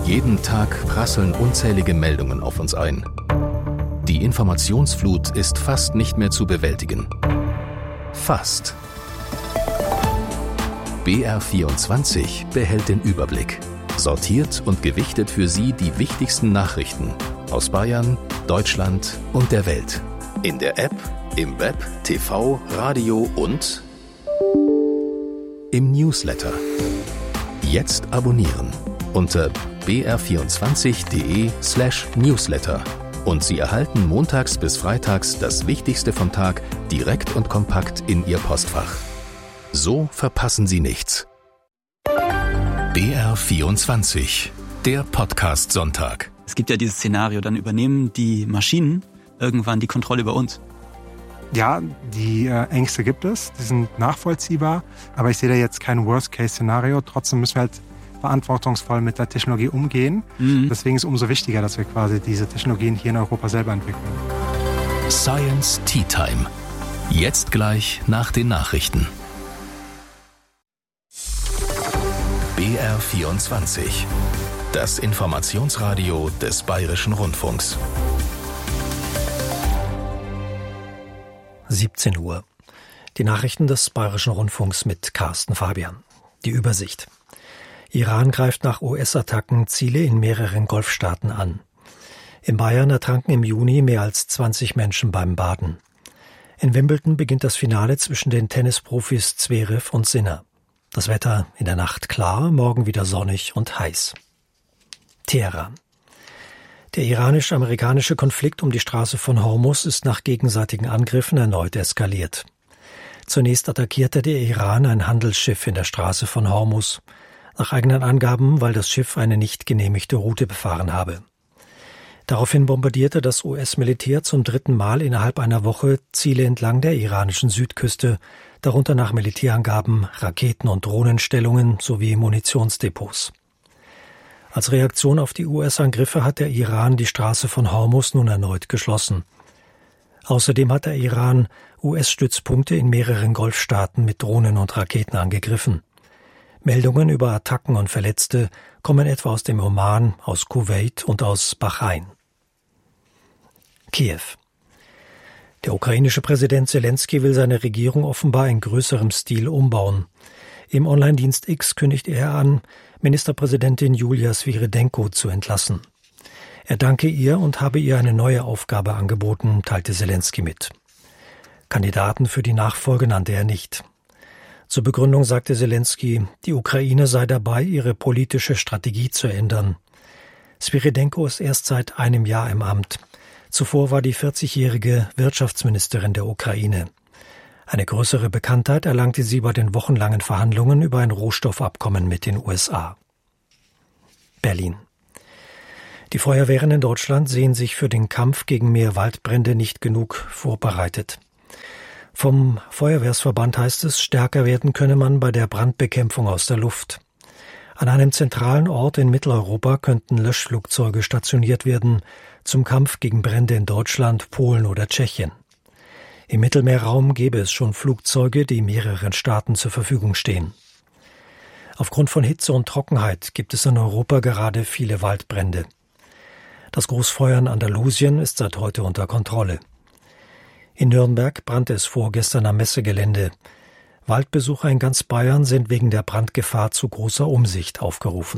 Jeden Tag prasseln unzählige Meldungen auf uns ein. Die Informationsflut ist fast nicht mehr zu bewältigen. Fast. BR24 behält den Überblick, sortiert und gewichtet für Sie die wichtigsten Nachrichten aus Bayern, Deutschland und der Welt. In der App, im Web, TV, Radio und im Newsletter. Jetzt abonnieren unter br24.de/newsletter und Sie erhalten montags bis freitags das Wichtigste vom Tag direkt und kompakt in Ihr Postfach. So verpassen Sie nichts. BR24, der Podcast Sonntag. Es gibt ja dieses Szenario, dann übernehmen die Maschinen irgendwann die Kontrolle über uns. Ja, die Ängste gibt es, die sind nachvollziehbar, aber ich sehe da jetzt kein Worst-Case-Szenario. Trotzdem müssen wir halt verantwortungsvoll mit der Technologie umgehen. Deswegen ist es umso wichtiger, dass wir quasi diese Technologien hier in Europa selber entwickeln. Science Tea Time. Jetzt gleich nach den Nachrichten. BR24, das Informationsradio des Bayerischen Rundfunks. 17 Uhr. Die Nachrichten des Bayerischen Rundfunks mit Carsten Fabian. Die Übersicht. Iran greift nach US-Attacken Ziele in mehreren Golfstaaten an. In Bayern ertranken im Juni mehr als 20 Menschen beim Baden. In Wimbledon beginnt das Finale zwischen den Tennisprofis Zverev und Sinner. Das Wetter in der Nacht klar, morgen wieder sonnig und heiß. Teheran. Der iranisch-amerikanische Konflikt um die Straße von Hormuz ist nach gegenseitigen Angriffen erneut eskaliert. Zunächst attackierte der Iran ein Handelsschiff in der Straße von Hormuz, nach eigenen Angaben, weil das Schiff eine nicht genehmigte Route befahren habe. Daraufhin bombardierte das US-Militär zum 3. Mal innerhalb einer Woche Ziele entlang der iranischen Südküste, darunter nach Militärangaben Raketen- und Drohnenstellungen sowie Munitionsdepots. Als Reaktion auf die US-Angriffe hat der Iran die Straße von Hormuz nun erneut geschlossen. Außerdem hat der Iran US-Stützpunkte in mehreren Golfstaaten mit Drohnen und Raketen angegriffen. Meldungen über Attacken und Verletzte kommen etwa aus dem Oman, aus Kuwait und aus Bahrain. Kiew. Der ukrainische Präsident Zelensky will seine Regierung offenbar in größerem Stil umbauen. Im Online-Dienst X kündigt er an, Ministerpräsidentin Julia Swirydenko zu entlassen. Er danke ihr und habe ihr eine neue Aufgabe angeboten, teilte Zelensky mit. Kandidaten für die Nachfolge nannte er nicht. Zur Begründung sagte Zelensky, die Ukraine sei dabei, ihre politische Strategie zu ändern. Swirydenko ist erst seit einem Jahr im Amt. Zuvor war die 40-jährige Wirtschaftsministerin der Ukraine. Eine größere Bekanntheit erlangte sie bei den wochenlangen Verhandlungen über ein Rohstoffabkommen mit den USA. Berlin. Die Feuerwehren in Deutschland sehen sich für den Kampf gegen mehr Waldbrände nicht genug vorbereitet. Vom Feuerwehrsverband heißt es, stärker werden könne man bei der Brandbekämpfung aus der Luft. An einem zentralen Ort in Mitteleuropa könnten Löschflugzeuge stationiert werden zum Kampf gegen Brände in Deutschland, Polen oder Tschechien. Im Mittelmeerraum gäbe es schon Flugzeuge, die mehreren Staaten zur Verfügung stehen. Aufgrund von Hitze und Trockenheit gibt es in Europa gerade viele Waldbrände. Das Großfeuer in Andalusien ist seit heute unter Kontrolle. In Nürnberg brannte es vorgestern am Messegelände. Waldbesucher in ganz Bayern sind wegen der Brandgefahr zu großer Umsicht aufgerufen.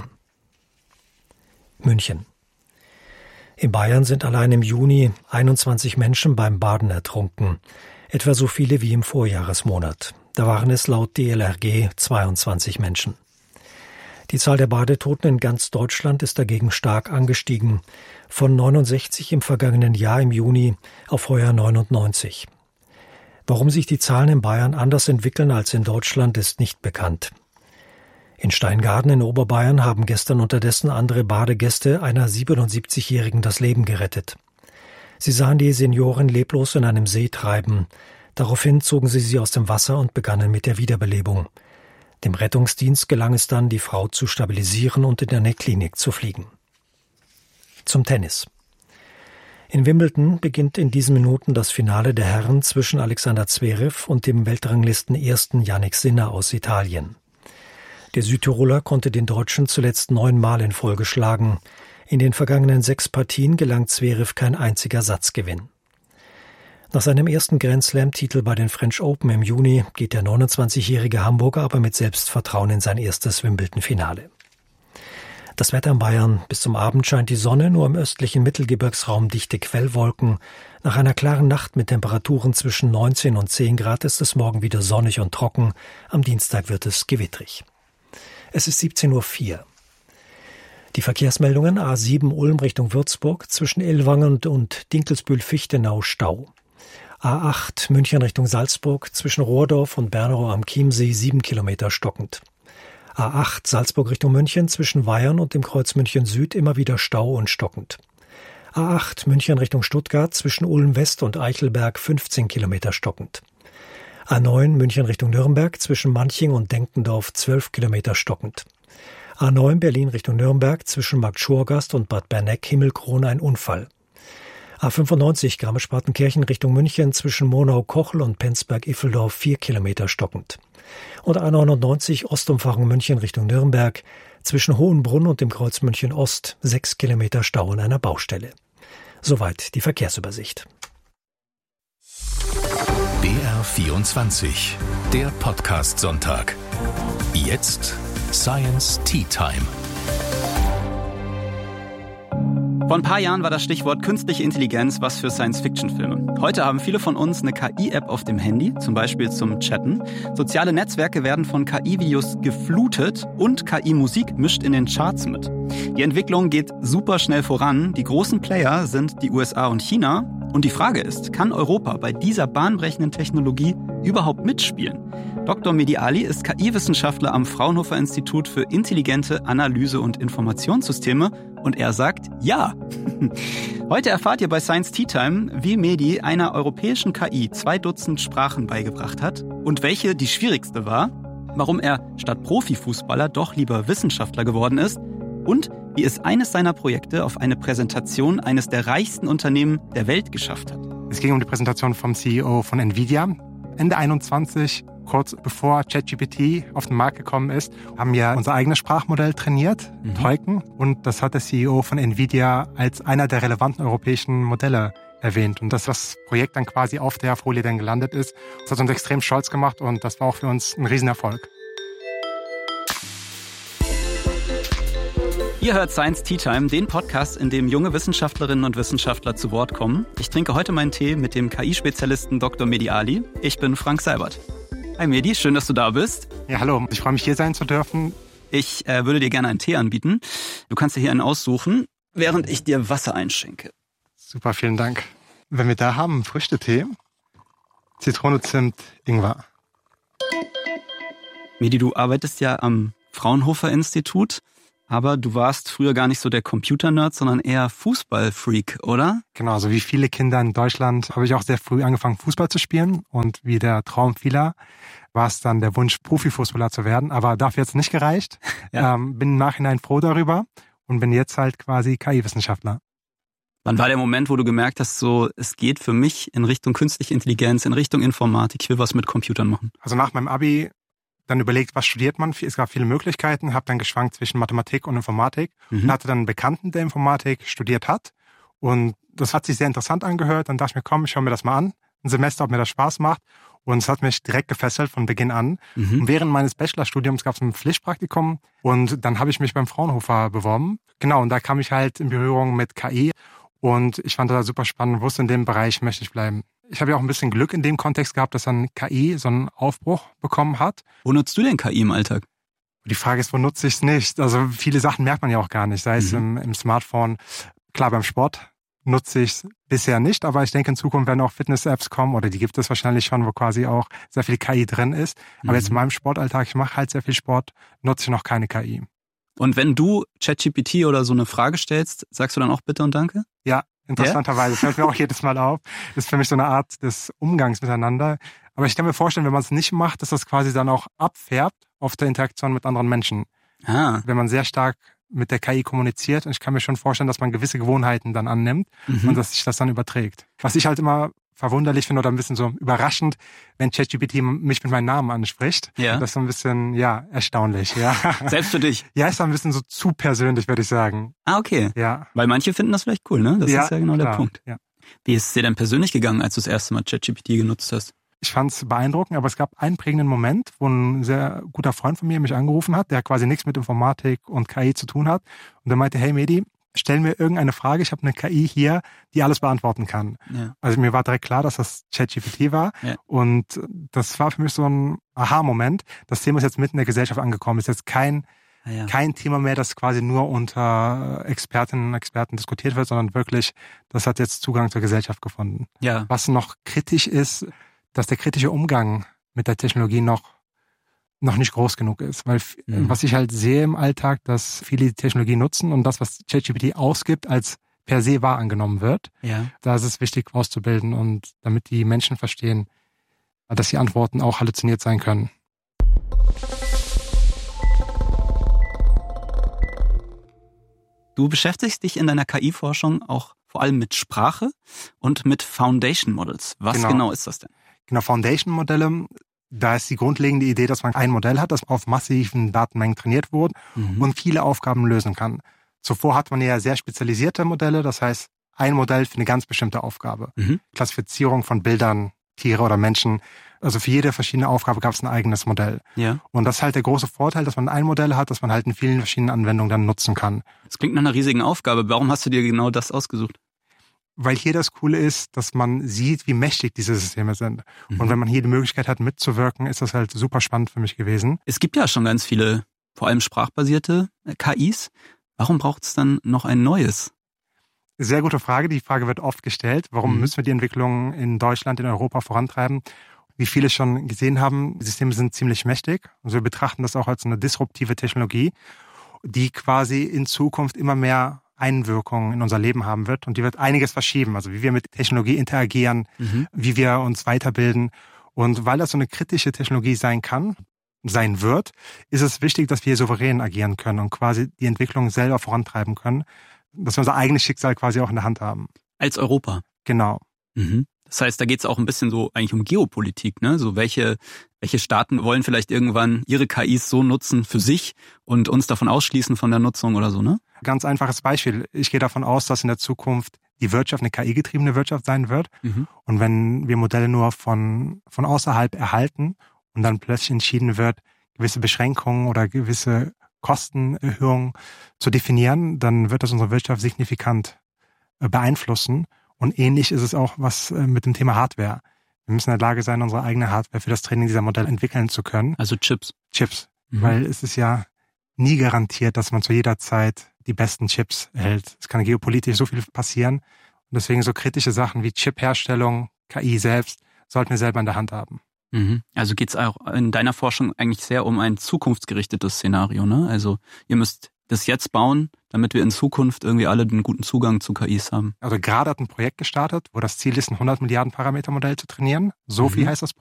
München. In Bayern sind allein im Juni 21 Menschen beim Baden ertrunken, etwa so viele wie im Vorjahresmonat. Da waren es laut DLRG 22 Menschen. Die Zahl der Badetoten in ganz Deutschland ist dagegen stark angestiegen, von 69 im vergangenen Jahr im Juni auf heuer 99. Warum sich die Zahlen in Bayern anders entwickeln als in Deutschland, ist nicht bekannt. In Steingaden in Oberbayern haben gestern unterdessen andere Badegäste einer 77-Jährigen das Leben gerettet. Sie sahen die Seniorin leblos in einem See treiben. Daraufhin zogen sie aus dem Wasser und begannen mit der Wiederbelebung. Dem Rettungsdienst gelang es dann, die Frau zu stabilisieren und in eine Klinik zu fliegen. Zum Tennis. In Wimbledon beginnt in diesen Minuten das Finale der Herren zwischen Alexander Zverev und dem Weltranglisten-Ersten Jannik Sinner aus Italien. Der Südtiroler konnte den Deutschen zuletzt 9 Mal in Folge schlagen. In den vergangenen 6 Partien gelang Zverev kein einziger Satzgewinn. Nach seinem ersten Grand-Slam-Titel bei den French Open im Juni geht der 29-jährige Hamburger aber mit Selbstvertrauen in sein erstes Wimbledon-Finale. Das Wetter in Bayern: bis zum Abend scheint die Sonne, nur im östlichen Mittelgebirgsraum dichte Quellwolken. Nach einer klaren Nacht mit Temperaturen zwischen 19 und 10 Grad ist es morgen wieder sonnig und trocken. Am Dienstag wird es gewittrig. Es ist 17:04 Uhr. Die Verkehrsmeldungen: A7 Ulm Richtung Würzburg, zwischen Ellwangen und Dinkelsbühl-Fichtenau Stau. A8 München Richtung Salzburg, zwischen Rohrdorf und Bernerow am Chiemsee 7 Kilometer stockend. A8 Salzburg Richtung München, zwischen Weyern und dem Kreuz München Süd immer wieder Stau und stockend. A8 München Richtung Stuttgart, zwischen Ulm West und Eichelberg 15 Kilometer stockend. A9 München Richtung Nürnberg, zwischen Manching und Denkendorf 12 Kilometer stockend. A9 Berlin Richtung Nürnberg, zwischen Markt Schorgast und Bad Berneck-Himmelkrone ein Unfall. A95 Garmisch-Partenkirchen Richtung München, zwischen Monau-Kochel und Penzberg-Iffeldorf 4 Kilometer stockend. Und A99 Ostumfahrung München Richtung Nürnberg, zwischen Hohenbrunn und dem Kreuz München Ost 6 Kilometer Stau an einer Baustelle. Soweit die Verkehrsübersicht. BR24, der Podcast-Sonntag. Jetzt Science Tea Time. Vor ein paar Jahren war das Stichwort künstliche Intelligenz was für Science-Fiction-Filme. Heute haben viele von uns eine KI-App auf dem Handy, zum Beispiel zum Chatten. Soziale Netzwerke werden von KI-Videos geflutet und KI-Musik mischt in den Charts mit. Die Entwicklung geht super schnell voran. Die großen Player sind die USA und China. Und die Frage ist, kann Europa bei dieser bahnbrechenden Technologie überhaupt mitspielen? Dr. Mehdi Ali ist KI-Wissenschaftler am Fraunhofer Institut für intelligente Analyse und Informationssysteme und er sagt ja. Heute erfahrt ihr bei Science Tea Time, wie Mehdi einer europäischen KI 2 Dutzend Sprachen beigebracht hat und welche die schwierigste war, warum er statt Profifußballer doch lieber Wissenschaftler geworden ist und wie es eines seiner Projekte auf eine Präsentation eines der reichsten Unternehmen der Welt geschafft hat. Es ging um die Präsentation vom CEO von Nvidia. Ende 21, kurz bevor ChatGPT auf den Markt gekommen ist, haben wir unser eigenes Sprachmodell trainiert, Tolkien. Und das hat der CEO von Nvidia als einer der relevanten europäischen Modelle erwähnt. Und dass das Projekt dann quasi auf der Folie dann gelandet ist, das hat uns extrem stolz gemacht und das war auch für uns ein Riesenerfolg. Ihr hört Science Tea Time, den Podcast, in dem junge Wissenschaftlerinnen und Wissenschaftler zu Wort kommen. Ich trinke heute meinen Tee mit dem KI-Spezialisten Dr. Mehdi Ali. Ich bin Frank Seibert. Hi Mehdi, schön, dass du da bist. Ja, hallo. Ich freue mich, hier sein zu dürfen. Ich würde dir gerne einen Tee anbieten. Du kannst dir hier einen aussuchen, während ich dir Wasser einschenke. Super, vielen Dank. Wenn wir da haben, Früchtetee, Zitrone, Zimt, Ingwer. Mehdi, du arbeitest ja am Fraunhofer Institut. Aber du warst früher gar nicht so der Computer-Nerd, sondern eher Fußball-Freak, oder? Genau, also wie viele Kinder in Deutschland habe ich auch sehr früh angefangen, Fußball zu spielen. Und wie der Traum vieler war es dann der Wunsch, Profifußballer zu werden. Aber dafür jetzt nicht gereicht. Ja. Bin im Nachhinein froh darüber und bin jetzt halt quasi KI-Wissenschaftler. Wann war der Moment, wo du gemerkt hast, so es geht für mich in Richtung künstliche Intelligenz, in Richtung Informatik, ich will was mit Computern machen? Also nach meinem Abi dann überlegt, was studiert man. Es gab viele Möglichkeiten, habe dann geschwankt zwischen Mathematik und Informatik und hatte dann einen Bekannten, der Informatik studiert hat. Und das hat sich sehr interessant angehört. Dann dachte ich mir, komm, ich schaue mir das mal an. Ein Semester, ob mir das Spaß macht. Und es hat mich direkt gefesselt von Beginn an. Und während meines Bachelorstudiums gab es ein Pflichtpraktikum und dann habe ich mich beim Fraunhofer beworben. Genau, und da kam ich halt in Berührung mit KI und ich fand das super spannend, wusste, in dem Bereich möchte ich bleiben. Ich habe ja auch ein bisschen Glück in dem Kontext gehabt, dass dann KI so einen Aufbruch bekommen hat. Wo nutzt du denn KI im Alltag? Die Frage ist, wo nutze ich es nicht? Also viele Sachen merkt man ja auch gar nicht, sei es im Smartphone. Klar, beim Sport nutze ich es bisher nicht, aber ich denke, in Zukunft werden auch Fitness-Apps kommen oder die gibt es wahrscheinlich schon, wo quasi auch sehr viel KI drin ist. Aber jetzt in meinem Sportalltag, ich mache halt sehr viel Sport, nutze ich noch keine KI. Und wenn du ChatGPT oder so eine Frage stellst, sagst du dann auch Bitte und Danke? Ja. Interessanterweise, das fällt mir auch jedes Mal auf. Das ist für mich so eine Art des Umgangs miteinander. Aber ich kann mir vorstellen, wenn man es nicht macht, dass das quasi dann auch abfärbt auf der Interaktion mit anderen Menschen. Wenn man sehr stark mit der KI kommuniziert. Und ich kann mir schon vorstellen, dass man gewisse Gewohnheiten dann annimmt und dass sich das dann überträgt. Was ich halt immer verwunderlich finde oder ein bisschen so überraschend, wenn ChatGPT mich mit meinem Namen anspricht. Ja. Das ist so ein bisschen, erstaunlich. Ja. Selbst für dich? Ja, ist ein bisschen so zu persönlich, würde ich sagen. Ah, okay. Ja. Weil manche finden das vielleicht cool, ne? Das ist ja genau klar. der Punkt. Ja. Wie ist es dir denn persönlich gegangen, als du das erste Mal ChatGPT genutzt hast? Ich fand es beeindruckend, aber es gab einen prägenden Moment, wo ein sehr guter Freund von mir mich angerufen hat, der quasi nichts mit Informatik und KI zu tun hat. Und der meinte, hey Mehdi, stell mir irgendeine Frage, ich habe eine KI hier, die alles beantworten kann. Ja. Also mir war direkt klar, dass das ChatGPT war. Ja. Und das war für mich so ein Aha-Moment. Das Thema ist jetzt mitten in der Gesellschaft angekommen. Ist jetzt kein Thema mehr, das quasi nur unter Expertinnen und Experten diskutiert wird, sondern wirklich, das hat jetzt Zugang zur Gesellschaft gefunden. Ja. Was noch kritisch ist, dass der kritische Umgang mit der Technologie noch nicht groß genug ist. Weil was ich halt sehe im Alltag, dass viele die Technologie nutzen und das, was ChatGPT ausgibt, als per se wahr angenommen wird. Ja. Da ist es wichtig, auszubilden und damit die Menschen verstehen, dass die Antworten auch halluziniert sein können. Du beschäftigst dich in deiner KI-Forschung auch vor allem mit Sprache und mit Foundation Models. Was genau ist das denn? Genau, Foundation-Modelle, da ist die grundlegende Idee, dass man ein Modell hat, das auf massiven Datenmengen trainiert wurde und viele Aufgaben lösen kann. Zuvor hat man ja sehr spezialisierte Modelle, das heißt ein Modell für eine ganz bestimmte Aufgabe. Klassifizierung von Bildern, Tiere oder Menschen. Also für jede verschiedene Aufgabe gab es ein eigenes Modell. Ja. Und das ist halt der große Vorteil, dass man ein Modell hat, das man halt in vielen verschiedenen Anwendungen dann nutzen kann. Das klingt nach einer riesigen Aufgabe. Warum hast du dir genau das ausgesucht? Weil hier das Coole ist, dass man sieht, wie mächtig diese Systeme sind. Und wenn man hier die Möglichkeit hat, mitzuwirken, ist das halt super spannend für mich gewesen. Es gibt ja schon ganz viele, vor allem sprachbasierte KIs. Warum braucht es dann noch ein neues? Sehr gute Frage. Die Frage wird oft gestellt. Warum müssen wir die Entwicklung in Deutschland, in Europa vorantreiben? Wie viele schon gesehen haben, die Systeme sind ziemlich mächtig. Also wir betrachten das auch als eine disruptive Technologie, die quasi in Zukunft immer mehr Einwirkung in unser Leben haben wird. Und die wird einiges verschieben. Also wie wir mit Technologie interagieren, wie wir uns weiterbilden. Und weil das so eine kritische Technologie sein wird, ist es wichtig, dass wir souverän agieren können und quasi die Entwicklung selber vorantreiben können. Dass wir unser eigenes Schicksal quasi auch in der Hand haben. Als Europa? Genau. Das heißt, da geht es auch ein bisschen so eigentlich um Geopolitik, ne? So welche Staaten wollen vielleicht irgendwann ihre KIs so nutzen für sich und uns davon ausschließen von der Nutzung oder so, ne? Ganz einfaches Beispiel. Ich gehe davon aus, dass in der Zukunft die Wirtschaft eine KI-getriebene Wirtschaft sein wird. Und wenn wir Modelle nur von außerhalb erhalten und dann plötzlich entschieden wird, gewisse Beschränkungen oder gewisse Kostenerhöhungen zu definieren, dann wird das unsere Wirtschaft signifikant beeinflussen. Und ähnlich ist es auch was mit dem Thema Hardware. Wir müssen in der Lage sein, unsere eigene Hardware für das Training dieser Modelle entwickeln zu können. Also Chips. Weil es ist ja nie garantiert, dass man zu jeder Zeit die besten Chips erhält. Es kann geopolitisch so viel passieren. Und deswegen so kritische Sachen wie Chipherstellung, KI selbst, sollten wir selber in der Hand haben. Also geht es auch in deiner Forschung eigentlich sehr um ein zukunftsgerichtetes Szenario, ne? Also ihr müsst das jetzt bauen, damit wir in Zukunft irgendwie alle den guten Zugang zu KIs haben. Also gerade hat ein Projekt gestartet, wo das Ziel ist, ein 100 Milliarden Parameter Modell zu trainieren. So viel heißt das